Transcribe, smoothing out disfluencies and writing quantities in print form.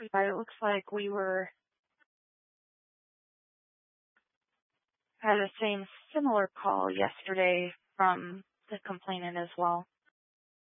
But it looks like we had the similar call yesterday from the complainant as well.